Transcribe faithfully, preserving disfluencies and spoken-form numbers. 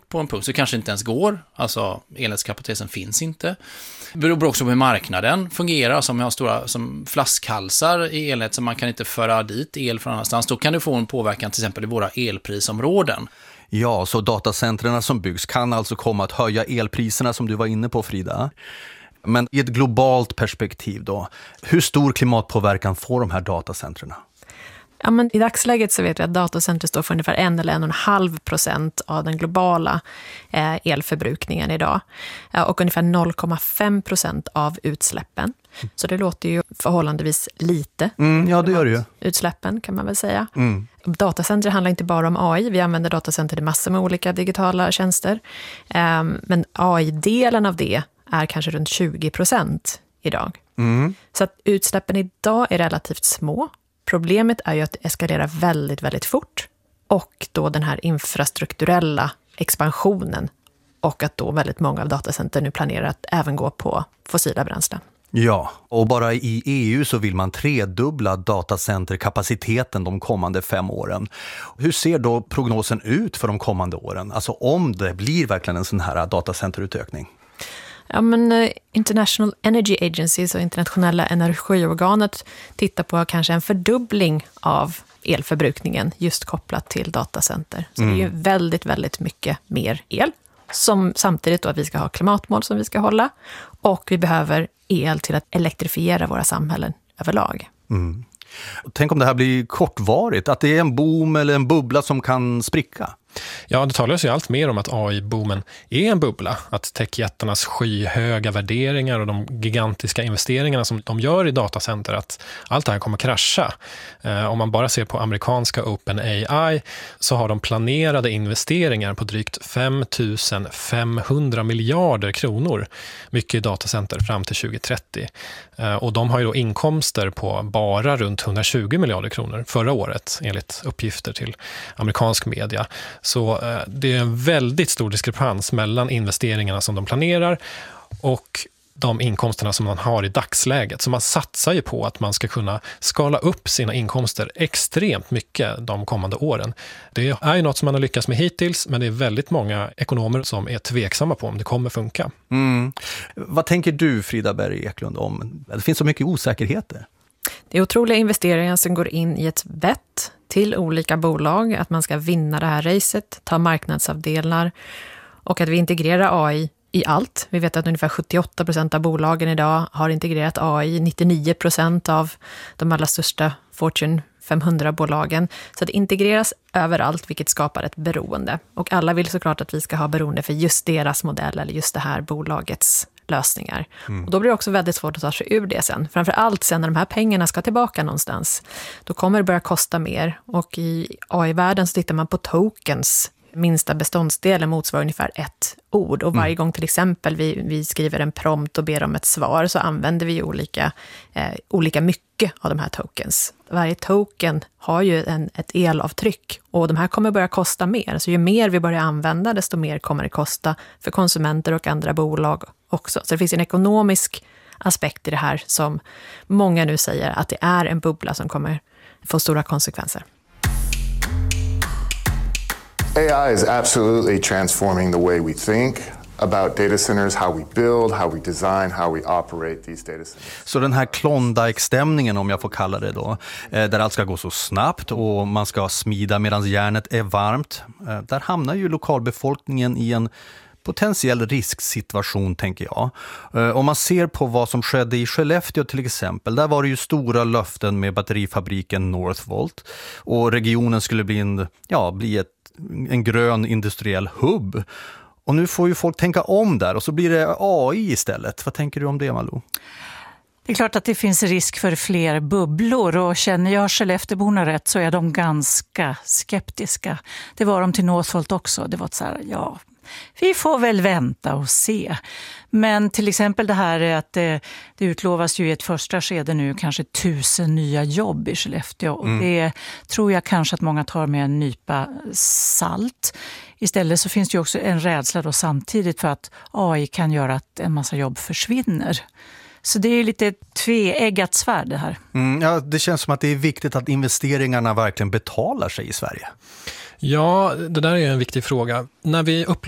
på en punkt så kanske inte ens går. Alltså elnätskapaciteten finns inte. Det beror också på hur marknaden fungerar. Som har stora som flaskhalsar i elnät som man kan inte föra dit el från annanstans. Då kan du få en påverkan till exempel i våra elprisområden. Ja, så datacentren som byggs kan alltså komma att höja elpriserna som du var inne på, Frida. Men i ett globalt perspektiv då, hur stor klimatpåverkan får de här datacentren? Ja, men i dagsläget så vet vi att datacenter står för ungefär en eller en och en halv procent av den globala eh, elförbrukningen idag. Eh, och ungefär noll komma fem procent av utsläppen. Så det låter ju förhållandevis lite. Mm, ja, det gör det ju. Utsläppen kan man väl säga. Mm. Datacenter handlar inte bara om A I. Vi använder datacenter i massor med olika digitala tjänster. Eh, men A I-delen av det är kanske runt tjugo procent idag. Mm. Så att utsläppen idag är relativt små. Problemet är ju att det eskalerar väldigt, väldigt fort. Och då den här infrastrukturella expansionen. Och att då väldigt många av datacenter nu planerar att även gå på fossila bränslen. Ja, och bara i E U så vill man tredubbla datacenterkapaciteten de kommande fem åren. Hur ser då prognosen ut för de kommande åren? Alltså om det blir verkligen en sån här datacenterutökning? Ja, men International Energy Agency, så internationella energiorganet, tittar på kanske en fördubbling av elförbrukningen just kopplat till datacenter. Så mm. det är ju väldigt, väldigt mycket mer el. Som samtidigt då att vi ska ha klimatmål som vi ska hålla. Och vi behöver el till att elektrifiera våra samhällen överlag. Mm. Tänk om det här blir kortvarigt, att det är en boom eller en bubbla som kan spricka. Ja, det talas ju allt mer om att A I-boomen är en bubbla. Att techjättarnas skyhöga värderingar och de gigantiska investeringarna som de gör i datacenter, att allt det här kommer krascha. Eh, om man bara ser på amerikanska OpenAI så har de planerade investeringar på drygt fem tusen femhundra miljarder kronor. Mycket i datacenter fram till tjugo trettio. Eh, och de har ju då inkomster på bara runt hundratjugo miljarder kronor förra året enligt uppgifter till amerikansk media. Så eh, det är en väldigt stor diskrepans mellan investeringarna som de planerar och de inkomsterna som man har i dagsläget. Så man satsar ju på att man ska kunna skala upp sina inkomster extremt mycket de kommande åren. Det är ju något som man har lyckats med hittills, men det är väldigt många ekonomer som är tveksamma på om det kommer funka. Mm. Vad tänker du, Frida Berg Eklund, om? Det finns så mycket osäkerheter. Det är otroliga investeringar som går in i ett bett till olika bolag, att man ska vinna det här racet, ta marknadsavdelar och att vi integrerar A I i allt. Vi vet att ungefär sjuttioåtta procent av bolagen idag har integrerat A I, nittionio procent av de allra största Fortune femhundra-bolagen. Så det integreras överallt, vilket skapar ett beroende. Och alla vill såklart att vi ska ha beroende för just deras modell eller just det här bolagets lösningar. Mm. Och då blir det också väldigt svårt att ta sig ur det sen. Framför allt sen när de här pengarna ska tillbaka någonstans. Då kommer det börja kosta mer. Och i A I-världen så tittar man på tokens. Minsta beståndsdelen motsvarar ungefär ett ord. Och varje mm. gång till exempel vi, vi skriver en prompt och ber om ett svar så använder vi olika, eh, olika mycket av de här tokens. Varje token har ju en, ett elavtryck och de här kommer börja kosta mer. Så ju mer vi börjar använda desto mer kommer det kosta för konsumenter och andra bolag också. Så det finns en ekonomisk aspekt i det här som många nu säger att det är en bubbla som kommer få stora konsekvenser. A I is absolutely transforming the way we think about data centers, how we build, how we design, how we operate these data centers. Så den här Klondike-stämningen, om jag får kalla det då, där allt ska gå så snabbt och man ska smida medan järnet är varmt, där hamnar ju lokalbefolkningen i en potentiell risksituation, tänker jag. Om man ser på vad som skedde i Skellefteå till exempel, där var det ju stora löften med batterifabriken Northvolt och regionen skulle bli en, ja, bli ett en grön industriell hubb. Och nu får ju folk tänka om där och så blir det A I istället. Vad tänker du om det, Malou? Det är klart att det finns risk för fler bubblor och känner jag Skellefteåborna rätt så är de ganska skeptiska. Det var de till Northvolt också. Det var så här, ja, vi får väl vänta och se. Men till exempel det här är att det, det utlovas ju i ett första skede nu kanske tusen nya jobb i Skellefteå. Och mm. det tror jag kanske att många tar med en nypa salt. Istället så finns det ju också en rädsla då samtidigt för att A I kan göra att en massa jobb försvinner. Så det är lite tveeggat svärd det här. Mm, ja, det känns som att det är viktigt att investeringarna verkligen betalar sig i Sverige. Ja, det där är en viktig fråga. När vi upp